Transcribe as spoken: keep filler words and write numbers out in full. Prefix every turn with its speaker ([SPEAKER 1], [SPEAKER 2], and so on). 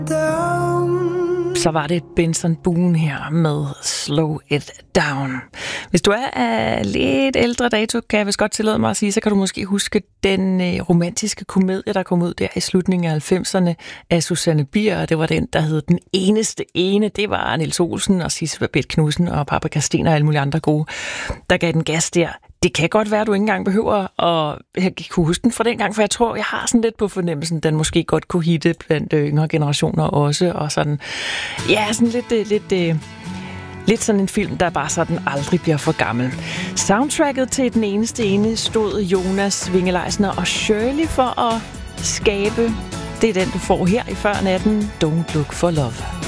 [SPEAKER 1] Så var det Benson Boone her med Slow It Down. Hvis du er af lidt ældre dato, kan jeg vist godt tillade mig at sige, så kan du måske huske den øh, romantiske komedie, der kom ud der i slutningen af halvfemserne af Susanne Bier, og det var den, der hed Den Eneste Ene. Det var Niels Olsen og Sisse Babett Knudsen og Paprika Steen og alle mulige andre gode, der gav den gas der. Det kan godt være, at du ikke engang behøver at jeg kunne huske den fra dengang, for jeg tror, jeg har sådan lidt på fornemmelsen, den måske godt kunne hitte blandt yngre generationer også, og sådan, ja, sådan lidt, lidt, lidt sådan en film, der bare sådan aldrig bliver for gammel. Soundtracket til Den Eneste Ene stod Jonas Winge-Leisner og Shirley for at skabe. Det er den, du får her i Før Natten. Don't Look for Love.